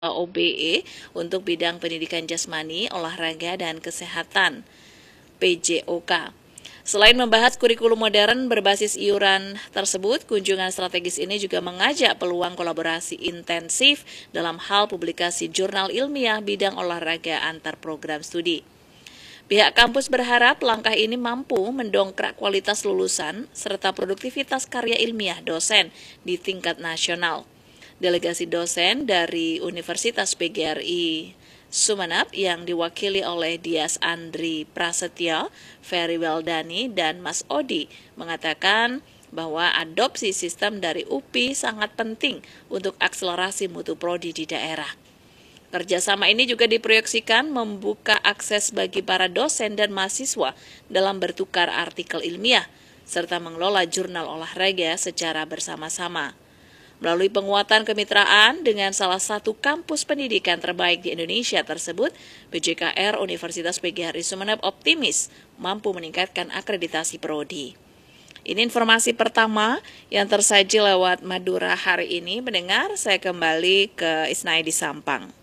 OBE untuk bidang pendidikan jasmani, olahraga, dan kesehatan (PJOK). Selain membahas kurikulum modern berbasis iuran tersebut, kunjungan strategis ini juga mengajak peluang kolaborasi intensif dalam hal publikasi jurnal ilmiah bidang olahraga antar program studi. Pihak kampus berharap langkah ini mampu mendongkrak kualitas lulusan serta produktivitas karya ilmiah dosen di tingkat nasional. Delegasi dosen dari Universitas PGRI Sumeneb yang diwakili oleh Dias Andri Prasetyo, Ferry Weldani, dan Mas Odi mengatakan bahwa adopsi sistem dari UPI sangat penting untuk akselerasi mutu prodi di daerah. Kerjasama ini juga diproyeksikan membuka akses bagi para dosen dan mahasiswa dalam bertukar artikel ilmiah, serta mengelola jurnal olahraga secara bersama-sama. Melalui penguatan kemitraan dengan salah satu kampus pendidikan terbaik di Indonesia tersebut, PJKR Universitas PGRI Sumeneb optimis mampu meningkatkan akreditasi prodi. Ini informasi pertama yang tersaji lewat Madura hari ini. Mendengar, saya kembali ke Isnai di Sampang.